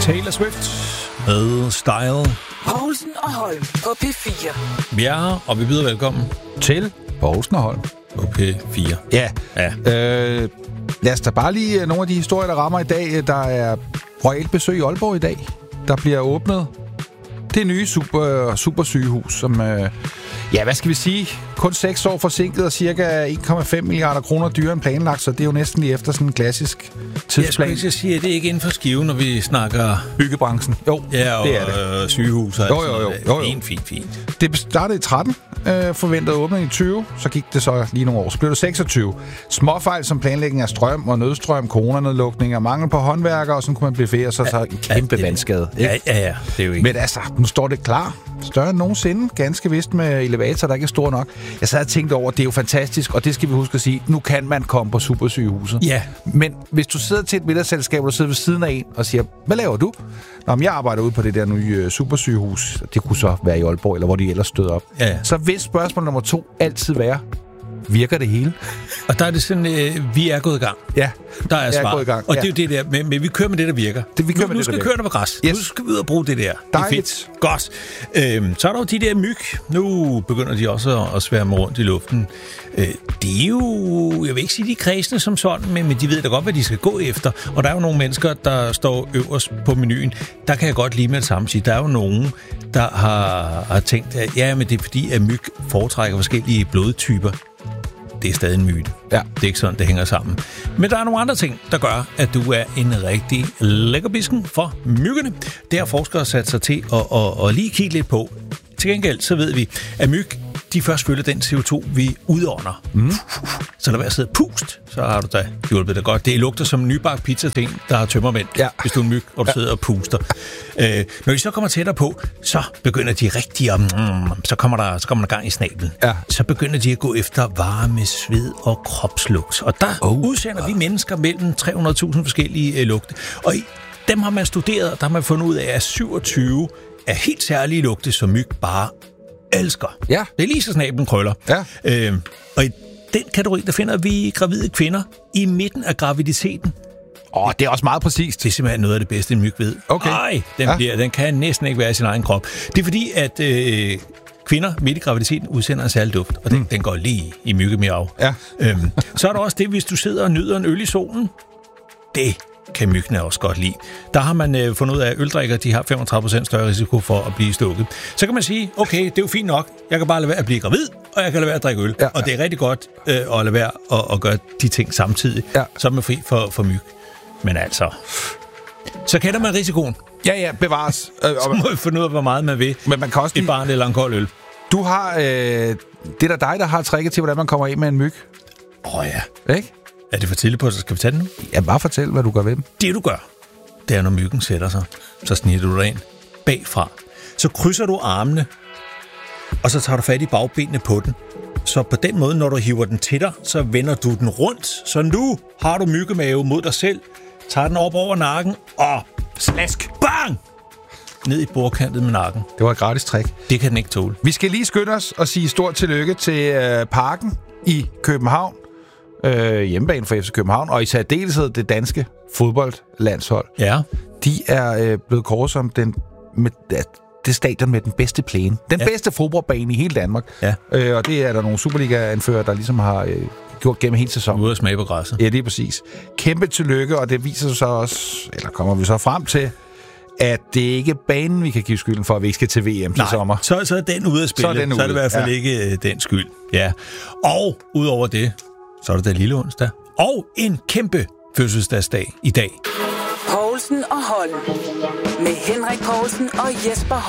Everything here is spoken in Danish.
Taylor Swift med Style. Poulsen og Holm på P4. Ja, og vi byder velkommen til Poulsen og Holm på P4. Ja. Lad os da bare lige nogle af de historier, der rammer i dag. Der er royalt besøg i Aalborg i dag. Der bliver åbnet det nye super sygehus, som... hvad skal vi sige? Kun 6 år forsinket og cirka 1,5 milliarder kroner dyrere end planlagt, så det er jo næsten lige efter sådan en klassisk tidsplan. Jeg skulle sige, at det er ikke inden for skiven, når vi snakker... Byggebranchen. Jo, ja, og det er det. Sygehus og jo. Fint. Det startede i 13, forventet åbning i 20, så gik det så lige nogle år. Så blev det 26. Småfejl som planlægning af strøm og nødstrøm, coronanedlukninger, mangel på håndværkere, og sådan kunne man blive ferie, så en kæmpe vandskade. Ja, det er jo ikke. Men altså, nu står det klar. Større end nogensinde, ganske vist med elevator, der ikke er stor nok. Jeg sad og tænkte over, det er jo fantastisk, og det skal vi huske at sige, nu kan man komme på supersygehuset. Ja. Men hvis du sidder til et middagsselskab, og du sidder ved siden af en og siger, hvad laver du? Nå, men jeg arbejder ude på det der nye supersygehus. Det kunne så være i Aalborg, eller hvor de ellers støder op. Ja. Så vil spørgsmål nummer 2 altid være, virker det hele? Og der er det sådan, vi er gået i gang. Ja, der er svar. Gået i gang. Og det er jo det der, men vi kører med det, der virker. Nu skal vi køre på græs. Yes. Nu skal vi ud og bruge det der. Dejligt. Det er fedt. Godt. Så er der jo de der myg. Nu begynder de også at sværme rundt i luften. Det er jo, jeg vil ikke sige, de er kredsende som sådan, men de ved da godt, hvad de skal gå efter. Og der er jo nogle mennesker, der står øverst på menuen. Der kan jeg godt lige med det samme sige. Der er jo nogen, der har tænkt, at men det er fordi, at myg foretrækker forskellige blodtyper. Det er stadig en myte. Ja. Det er ikke sådan, det hænger sammen. Men der er nogle andre ting, der gør, at du er en rigtig lækkerbisken for myggene. Det har forskere sat sig til at lige kigge lidt på. Til gengæld så ved vi, at myg, de først følger den CO2, vi udånder. Så lad være at sidde pust, så har du da hjulpet dig godt. Det lugter som en nybagt pizzasten, der har tømmermænd, hvis du er en myg, og du sidder og puster. Når de så kommer tættere på, så begynder de rigtig så kommer der gang i snablen. Ja. Så begynder de at gå efter varme, sved og kropslugt. Og der udsender vi mennesker mellem 300.000 forskellige lugte. Og dem har man studeret, og der har man fundet ud af, at 27 er helt særlige lugte, som myg bare elsker. Ja. Det er lige så snablen krøller. Ja. Og i den kategori, der finder vi gravide kvinder i midten af graviditeten. Det er også meget præcist. Det er simpelthen noget af det bedste, en myg ved. Okay. Den kan næsten ikke være i sin egen krop. Det er fordi, at kvinder midt i graviditeten udsender en særlig duft, og den går lige i myggemiav. Ja. Så er der også det, hvis du sidder og nyder en øl i solen. Det kan myggene også godt lide. Der har man fundet ud af, at øldrikker de har 35% større risiko for at blive stukket. Så kan man sige, okay, det er jo fint nok. Jeg kan bare lade være at blive gravid, og jeg kan lade være at drikke øl. Ja. Og det er rigtig godt at lade være at gøre de ting samtidig. Ja. Så er man fri for myg. Men altså, så kender man risikoen. Ja, bevares. Så må vi finde ud af, hvor meget man vil. Men man kan også et barn eller en kold øl. Du har... det er da dig, der har tricket til, hvordan man kommer af med en myg. Ja. Ikke? Er det for tidligt på, så skal vi tage den nu? Ja, bare fortæl, hvad du gør ved dem. Det du gør, det er, når myggen sætter sig, så snitter du dig ind bagfra. Så krydser du armene, og så tager du fat i bagbenene på den. Så på den måde, når du hiver den til dig, så vender du den rundt. Så nu har du myggemave mod dig selv, tager den op over nakken, og slask, bang! Ned i bordkantet med nakken. Det var et gratis trick. Det kan den ikke tåle. Vi skal lige skynde os og sige stort tillykke til Parken i København. Hjemmebane for FC København, og i særdeleshed det danske fodboldlandshold. Ja. De er blevet kåret som det stadion med den bedste plæne. Den bedste fodboldbane i hele Danmark. Ja. Og det er der nogle Superliga-anfører, der ligesom har gjort gennem hele sæsonen. Ude at smage på græsset. Ja, det er præcis. Kæmpe tillykke, og det viser sig så også, eller kommer vi så frem til, at det ikke er banen, vi kan give skylden for, at vi ikke skal til VM til sommer. Så er den ude at spille. Så er det i hvert fald ikke den skyld. Ja. Og udover det, så er det lille onsdag. Og en kæmpe fødselsdagsdag i dag. Poulsen og Holm. Med Henrik Poulsen og Jesper